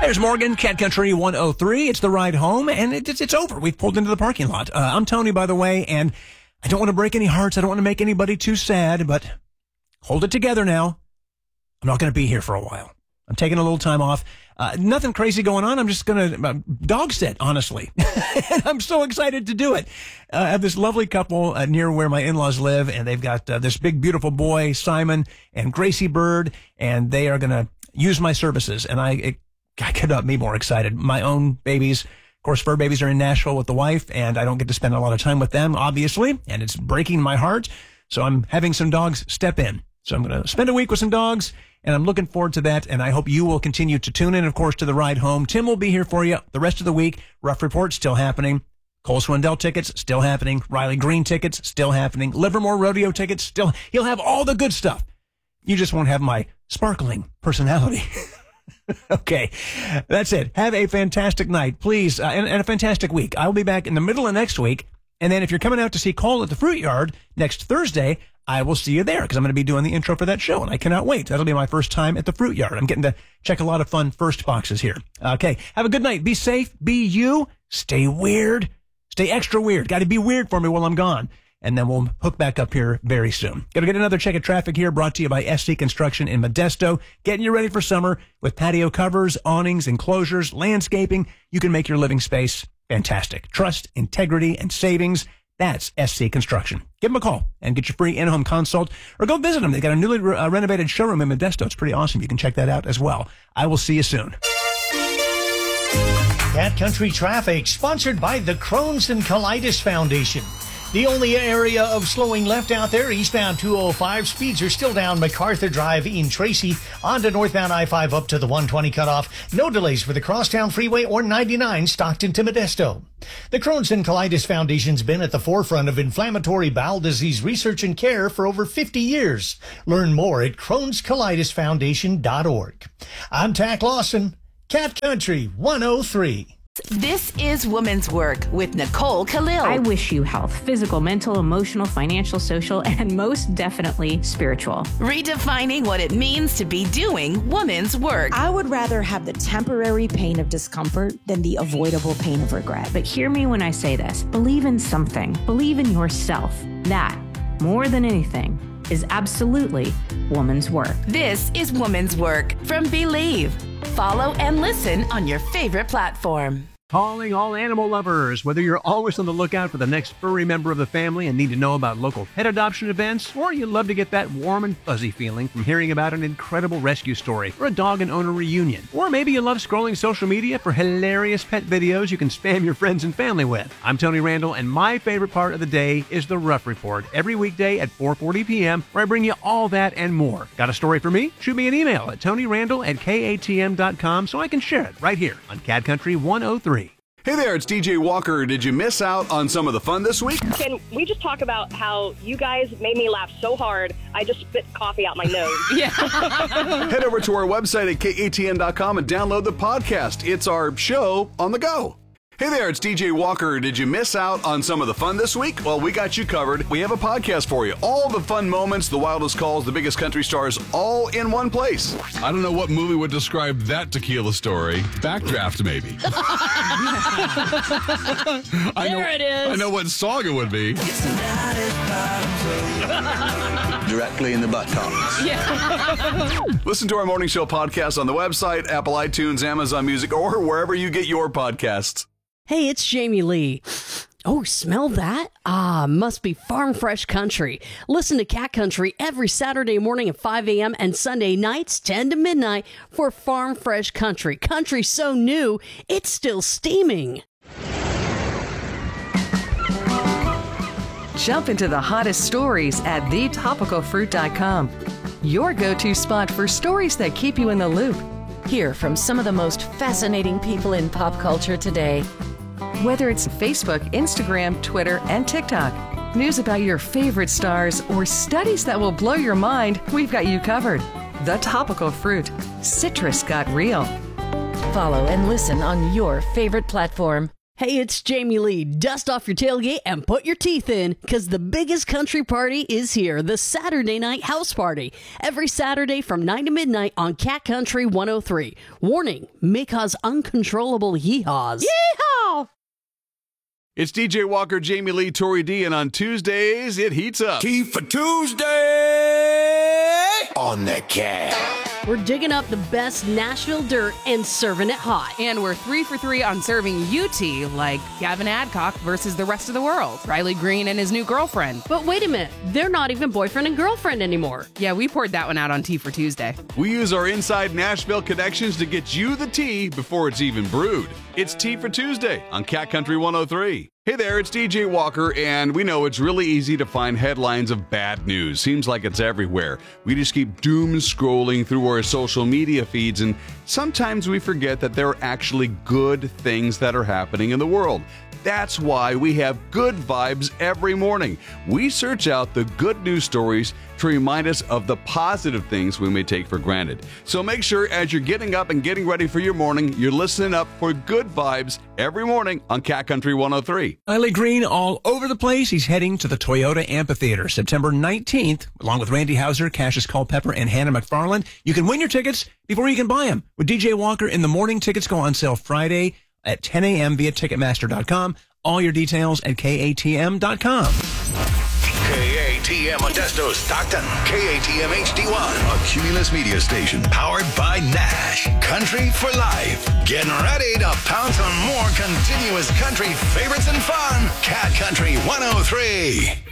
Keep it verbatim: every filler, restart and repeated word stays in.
There's Morgan, Cat Country one oh three. It's the ride home, and it, it's, it's over. We've pulled into the parking lot. Uh, I'm Tony, by the way, and I don't want to break any hearts. I don't want to make anybody too sad, but hold it together now. I'm not going to be here for a while. I'm taking a little time off. Uh, nothing crazy going on. I'm just going to uh, dog sit, honestly. And I'm so excited to do it. Uh, I have this lovely couple uh, near where my in-laws live, and they've got uh, this big, beautiful boy, Simon, and Gracie Bird, and they are going to use my services. And I, it, I could not be more excited. My own babies, of course, fur babies are in Nashville with the wife, and I don't get to spend a lot of time with them, obviously, and it's breaking my heart. So I'm having some dogs step in. So I'm going to spend a week with some dogs, and I'm looking forward to that, and I hope you will continue to tune in, of course, to the ride home. Tim will be here for you the rest of the week. Rough Report still happening. Cole Swindell tickets still happening. Riley Green tickets still happening. Livermore Rodeo tickets still. He'll have all the good stuff. You just won't have my sparkling personality. Okay, that's it. Have a fantastic night, please, uh, and, and a fantastic week. I'll be back in the middle of next week, and then if you're coming out to see Cole at the Fruit Yard next Thursday, I will see you there because I'm going to be doing the intro for that show, and I cannot wait. That'll be my first time at the Fruit Yard. I'm getting to check a lot of fun first boxes here. Okay, have a good night. Be safe. Be you. Stay weird. Stay extra weird. Got to be weird for me while I'm gone. And then we'll hook back up here very soon. Got to get another check of traffic here, brought to you by S C Construction in Modesto. Getting you ready for summer with patio covers, awnings, enclosures, landscaping. You can make your living space fantastic. Trust, integrity, and savings. That's S C Construction. Give them a call and get your free in-home consult, or go visit them. They got a newly re- uh, renovated showroom in Modesto. It's pretty awesome. You can check that out as well. I will see you soon. Cat Country Traffic, sponsored by the Crohn's and Colitis Foundation. The only area of slowing left out there, eastbound two oh five. Speeds are still down MacArthur Drive in Tracy, on to northbound I five up to the one twenty cutoff. No delays for the Crosstown Freeway or ninety-nine Stockton to Modesto. The Crohn's and Colitis Foundation's been at the forefront of inflammatory bowel disease research and care for over fifty years. Learn more at crohns colitis foundation dot org. I'm Tack Lawson, Cat Country one oh three. This is Woman's Work with Nicole Khalil. I wish you health, physical, mental, emotional, financial, social, and most definitely spiritual. Redefining what it means to be doing woman's work. I would rather have the temporary pain of discomfort than the avoidable pain of regret. But hear me when I say this. Believe in something. Believe in yourself. That, more than anything, is absolutely woman's work. This is Woman's Work from Believe. Follow and listen on your favorite platform. Calling all animal lovers. Whether you're always on the lookout for the next furry member of the family and need to know about local pet adoption events, or you love to get that warm and fuzzy feeling from hearing about an incredible rescue story or a dog and owner reunion, or maybe you love scrolling social media for hilarious pet videos you can spam your friends and family with. I'm Tony Randall, and my favorite part of the day is the Rough Report, every weekday at four forty p.m., where I bring you all that and more. Got a story for me? Shoot me an email at tonyrandall at k a t m dot com so I can share it right here on Cat Country one oh three. Hey there, it's D J Walker. Did you miss out on some of the fun this week? Can we just talk about how you guys made me laugh so hard, I just spit coffee out my nose? Yeah. Head over to our website at k a t n dot com and download the podcast. It's our show on the go. Hey there, it's D J Walker. Did you miss out on some of the fun this week? Well, we got you covered. We have a podcast for you. All the fun moments, the wildest calls, the biggest country stars, all in one place. I don't know what movie would describe that tequila story. Backdraft, maybe. I There know, it is. I know what song it would be. Directly in the buttocks. Listen to our morning show podcast on the website, Apple iTunes, Amazon Music, or wherever you get your podcasts. Hey, it's Jamie Lee. Oh, smell that? Ah, must be Farm Fresh Country. Listen to Cat Country every Saturday morning at five a.m. and Sunday nights ten to midnight for Farm Fresh Country. Country so new, it's still steaming. Jump into the hottest stories at the topical fruit dot com. Your go-to spot for stories that keep you in the loop. Hear from some of the most fascinating people in pop culture today. Whether it's Facebook, Instagram, Twitter, and TikTok, news about your favorite stars, or studies that will blow your mind, we've got you covered. The Topical Fruit. Citrus got real. Follow and listen on your favorite platform. Hey, it's Jamie Lee. Dust off your tailgate and put your teeth in, because the biggest country party is here, the Saturday Night House Party. Every Saturday from nine to midnight on Cat Country one oh three. Warning, may cause uncontrollable yeehaws. Yeehaw! It's D J Walker, Jamie Lee, Tori D, and on Tuesdays, it heats up. Key for Tuesday on the Cat. We're digging up the best Nashville dirt and serving it hot. And we're three for three on serving U T, like Gavin Adcock versus the rest of the world, Riley Green and his new girlfriend. But wait a minute, they're not even boyfriend and girlfriend anymore. Yeah, we poured that one out on Tea for Tuesday. We use our inside Nashville connections to get you the tea before it's even brewed. It's Tea for Tuesday on Cat Country one oh three. Hey there, it's D J Walker, and we know it's really easy to find headlines of bad news. Seems like it's everywhere. We just keep doom scrolling through our social media feeds, and sometimes we forget that there are actually good things that are happening in the world. That's why we have Good Vibes every morning. We search out the good news stories to remind us of the positive things we may take for granted. So make sure as you're getting up and getting ready for your morning, you're listening up for Good Vibes every morning on Cat Country one oh three. Riley Green all over the place. He's heading to the Toyota Amphitheater September nineteenth, along with Randy Houser, Cassius Culpepper, and Hannah McFarland. You can win your tickets before you can buy them. With D J Walker in the morning, tickets go on sale Friday at ten a.m. via Ticketmaster dot com. All your details at K A T M dot com. K A T M Modesto, Stockton. K A T M H D one, a Cumulus media station powered by Nash. Country for life. Getting ready to pounce on more continuous country favorites and fun. Cat Country one oh three.